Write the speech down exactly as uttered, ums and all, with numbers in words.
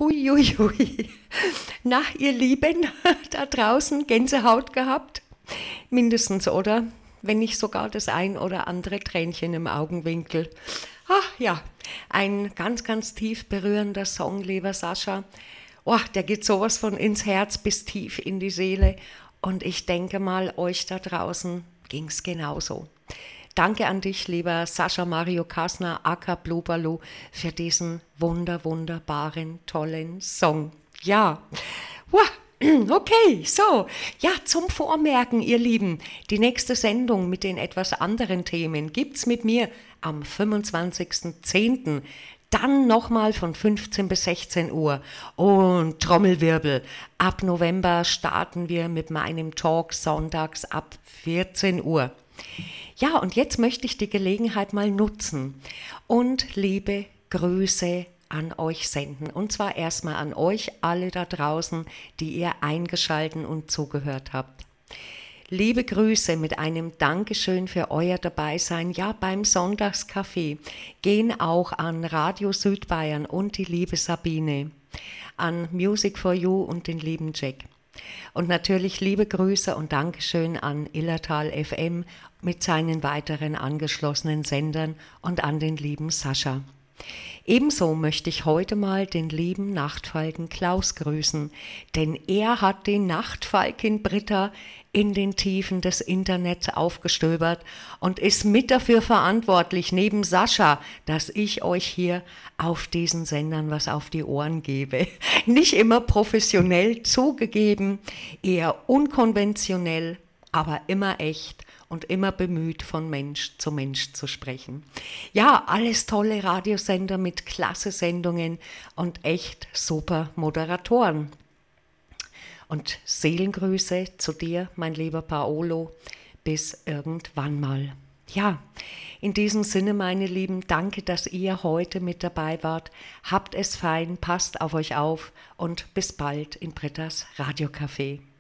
hui, hui, hui. Na, ihr Lieben, da draußen Gänsehaut gehabt? Mindestens, oder? Wenn nicht sogar das ein oder andere Tränchen im Augenwinkel. Ach ja, ein ganz, ganz tief berührender Song, lieber Sascha. Oh, der geht sowas von ins Herz bis tief in die Seele. Und ich denke mal, euch da draußen ging's genauso. Danke an dich, lieber Sascha Mario Kasner, aka Blubaloo, für diesen wunder, wunderbaren, tollen Song. Ja, okay, so, ja, zum Vormerken, ihr Lieben, die nächste Sendung mit den etwas anderen Themen gibt's mit mir am fünfundzwanzigsten zehnten Dann nochmal von fünfzehn bis sechzehn Uhr. Und Trommelwirbel, ab November starten wir mit meinem Talk sonntags ab vierzehn Uhr. Ja, und jetzt möchte ich die Gelegenheit mal nutzen und liebe Grüße an euch senden. Und zwar erstmal an euch alle da draußen, die ihr eingeschaltet und zugehört habt. Liebe Grüße mit einem Dankeschön für euer Dabeisein, ja beim Sonntagscafé, gehen auch an Radio Südbayern und die liebe Sabine, an Music for You und den lieben Jack. Und natürlich liebe Grüße und Dankeschön an Illertal F M mit seinen weiteren angeschlossenen Sendern und an den lieben Sascha. Ebenso möchte ich heute mal den lieben Nachtfalken Klaus grüßen, denn er hat die Nachtfalkin Britta in den Tiefen des Internets aufgestöbert und ist mit dafür verantwortlich, neben Sascha, dass ich euch hier auf diesen Sendern was auf die Ohren gebe. Nicht immer professionell zugegeben, eher unkonventionell, aber immer echt und immer bemüht, von Mensch zu Mensch zu sprechen. Ja, alles tolle Radiosender mit klasse Sendungen und echt super Moderatoren. Und Seelengrüße zu dir, mein lieber Paolo, bis irgendwann mal. Ja, in diesem Sinne, meine Lieben, danke, dass ihr heute mit dabei wart. Habt es fein, passt auf euch auf und bis bald in Brittas Radiocafé.